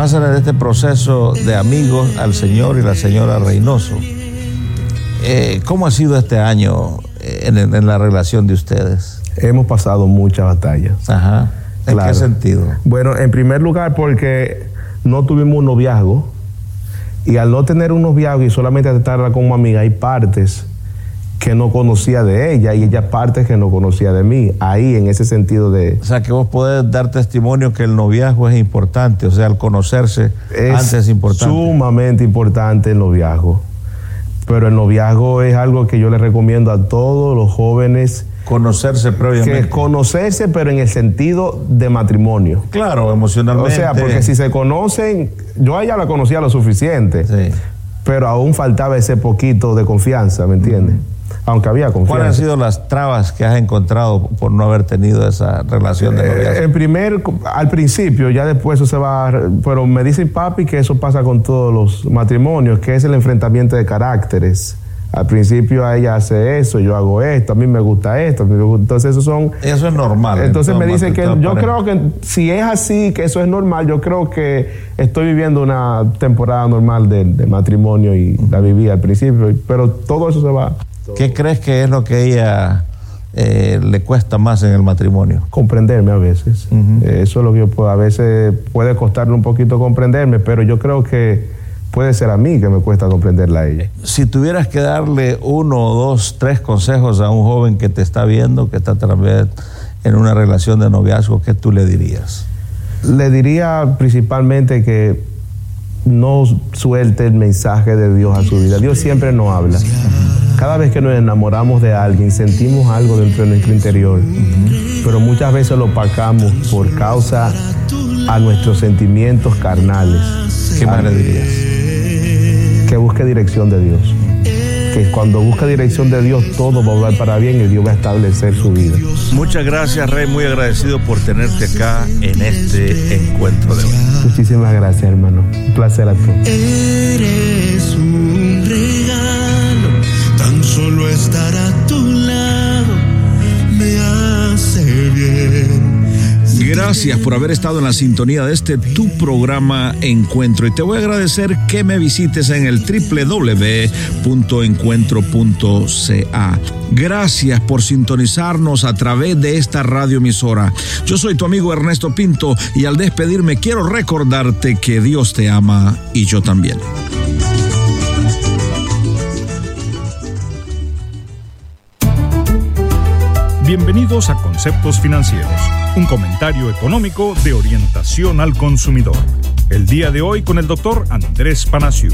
pasan en este proceso de amigos al señor y la señora Reynoso. ¿Cómo ha sido este año en la relación de ustedes? Hemos pasado muchas batallas. Ajá. ¿En Claro. qué sentido? Bueno, en primer lugar porque no tuvimos un noviazgo, y al no tener un noviazgo y solamente tratarla como amiga, hay partes que no conocía de ella y ella partes que no conocía de mí. Ahí, en ese sentido de... O sea, que vos podés dar testimonio que el noviazgo es importante, o sea, el conocerse antes es importante. Sumamente importante el noviazgo. Pero el noviazgo es algo que yo le recomiendo a todos los jóvenes. Conocerse previamente. Que conocerse, pero en el sentido de matrimonio. Claro, emocionalmente. O sea, porque si se conocen, yo a ella la conocía lo suficiente, Sí. pero aún faltaba ese poquito de confianza, ¿me entiendes? Aunque había confianza. ¿Cuáles han sido las trabas que has encontrado por no haber tenido esa relación de noviazgo? Al principio, ya después eso se va, pero me dice papi que eso pasa con todos los matrimonios, que es el enfrentamiento de caracteres. Al principio a ella hace eso, yo hago esto, a mí me gusta esto, entonces eso es normal. Entonces me dice que yo creo que si es así, que eso es normal, yo creo que estoy viviendo una temporada normal de matrimonio y la viví al principio, pero todo eso se va. ¿Qué crees que es lo que a ella le cuesta más en el matrimonio? Comprenderme a veces. Eso es lo que yo puedo, a veces puede costarle un poquito comprenderme, pero yo creo que puede ser a mí que me cuesta comprenderla a ella. Si tuvieras que darle 1, 2, 3 consejos a un joven que te está viendo, que está tal vez en una relación de noviazgo, ¿qué tú le dirías? Le diría principalmente que no suelte el mensaje de Dios a su vida. Dios siempre nos habla. Cada vez que nos enamoramos de alguien, sentimos algo dentro de nuestro interior, pero muchas veces lo opacamos por causa a nuestros sentimientos carnales. ¿Qué más le dirías? Que busque dirección de Dios. Que cuando busca dirección de Dios, todo va a obrar para bien y Dios va a establecer su vida. Muchas gracias, Rey. Muy agradecido por tenerte acá en este encuentro de hoy. Muchísimas gracias, hermano. Un placer a todos. Eres un regalo, tan solo estar a tu lado me hace bien. Gracias por haber estado en la sintonía de este tu programa Encuentro, y te voy a agradecer que me visites en el www.encuentro.ca. Gracias por sintonizarnos a través de esta radioemisora. Yo soy tu amigo Ernesto Pinto y al despedirme quiero recordarte que Dios te ama y yo también. Bienvenidos a Conceptos Financieros, un comentario económico de orientación al consumidor. El día de hoy con el doctor Andrés Panaciú.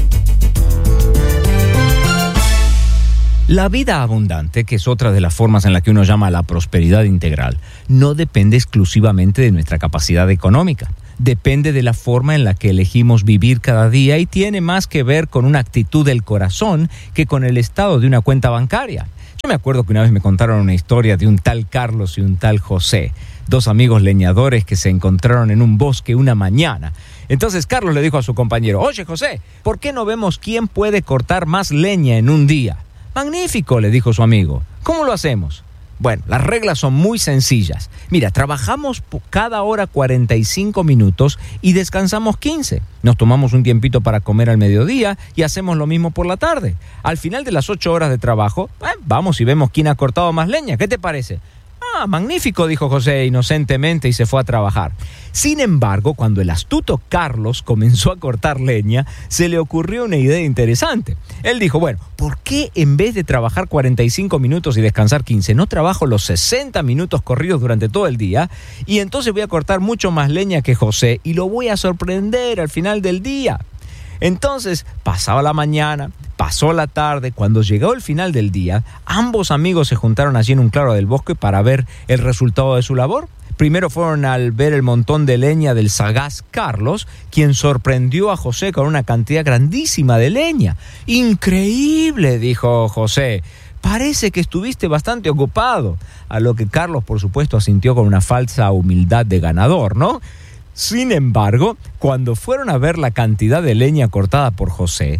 La vida abundante, que es otra de las formas en la que uno llama la prosperidad integral, no depende exclusivamente de nuestra capacidad económica. Depende de la forma en la que elegimos vivir cada día y tiene más que ver con una actitud del corazón que con el estado de una cuenta bancaria. Yo me acuerdo que una vez me contaron una historia de un tal Carlos y un tal José, dos amigos leñadores que se encontraron en un bosque una mañana. Entonces Carlos le dijo a su compañero: «Oye, José, ¿por qué no vemos quién puede cortar más leña en un día?» «Magnífico», le dijo su amigo. «¿Cómo lo hacemos?» Bueno, las reglas son muy sencillas. Mira, trabajamos cada hora 45 minutos y descansamos 15. Nos tomamos un tiempito para comer al mediodía y hacemos lo mismo por la tarde. Al final de las 8 horas de trabajo, vamos y vemos quién ha cortado más leña. ¿Qué te parece? «Ah, magnífico», dijo José inocentemente y se fue a trabajar. Sin embargo, cuando el astuto Carlos comenzó a cortar leña, se le ocurrió una idea interesante. Él dijo: «Bueno, ¿por qué en vez de trabajar 45 minutos y descansar 15, no trabajo los 60 minutos corridos durante todo el día? Y entonces voy a cortar mucho más leña que José y lo voy a sorprender al final del día». Entonces, pasaba la mañana, pasó la tarde. Cuando llegó el final del día, ambos amigos se juntaron allí en un claro del bosque para ver el resultado de su labor. Primero fueron al ver el montón de leña del sagaz Carlos, quien sorprendió a José con una cantidad grandísima de leña. «Increíble», dijo José. «Parece que estuviste bastante ocupado». A lo que Carlos, por supuesto, asintió con una falsa humildad de ganador, ¿no? Sin embargo, cuando fueron a ver la cantidad de leña cortada por José,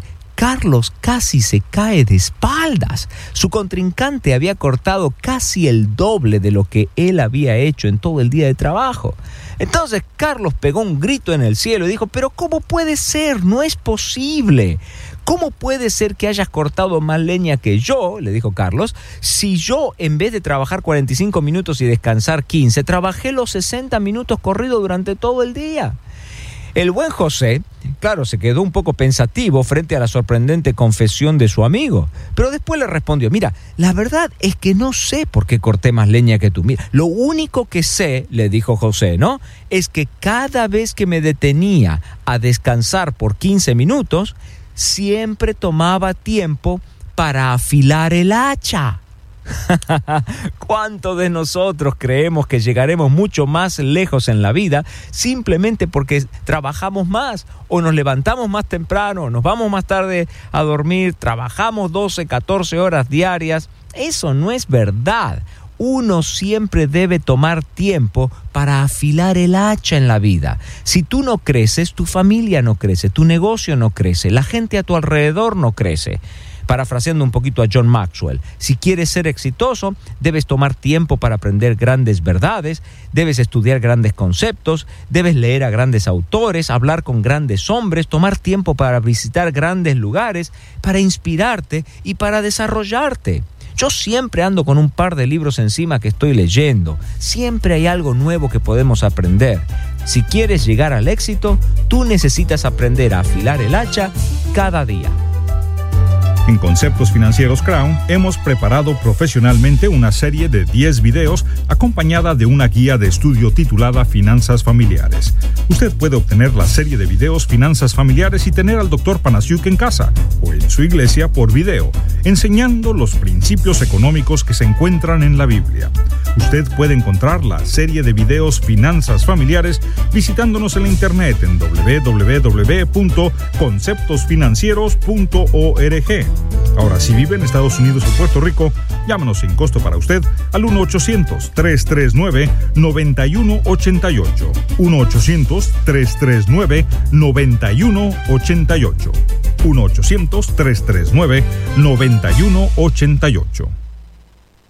Carlos casi se cae de espaldas. Su contrincante había cortado casi el doble de lo que él había hecho en todo el día de trabajo. Entonces Carlos pegó un grito en el cielo y dijo: pero ¿cómo puede ser? No es posible. ¿Cómo puede ser que hayas cortado más leña que yo? Le dijo Carlos. Si yo, en vez de trabajar 45 minutos y descansar 15, trabajé los 60 minutos corridos durante todo el día. El buen José, claro, se quedó un poco pensativo frente a la sorprendente confesión de su amigo, pero después le respondió: mira, la verdad es que no sé por qué corté más leña que tú. Mira, lo único que sé, le dijo José, ¿no?, es que cada vez que me detenía a descansar por 15 minutos, siempre tomaba tiempo para afilar el hacha. ¿Cuántos de nosotros creemos que llegaremos mucho más lejos en la vida simplemente porque trabajamos más, o nos levantamos más temprano, nos vamos más tarde a dormir, trabajamos 12, 14 horas diarias? Eso no es verdad. Uno siempre debe tomar tiempo para afilar el hacha en la vida. Si tú no creces, tu familia no crece, tu negocio no crece, la gente a tu alrededor no crece. Parafraseando un poquito a John Maxwell, si quieres ser exitoso, debes tomar tiempo para aprender grandes verdades, debes estudiar grandes conceptos, debes leer a grandes autores, hablar con grandes hombres, tomar tiempo para visitar grandes lugares, para inspirarte y para desarrollarte. Yo siempre ando con un par de libros encima que estoy leyendo. Siempre hay algo nuevo que podemos aprender. Si quieres llegar al éxito, tú necesitas aprender a afilar el hacha cada día. En Conceptos Financieros Crown hemos preparado profesionalmente una serie de 10 videos acompañada de una guía de estudio titulada Finanzas Familiares. Usted puede obtener la serie de videos Finanzas Familiares y tener al Dr. Panasiuk en casa o en su iglesia por video, enseñando los principios económicos que se encuentran en la Biblia. Usted puede encontrar la serie de videos Finanzas Familiares visitándonos en la internet en www.conceptosfinancieros.org. Ahora, si vive en Estados Unidos o Puerto Rico, llámanos sin costo para usted al 1-800-339-9188. 1-800-339-9188. 1-800-339-9188.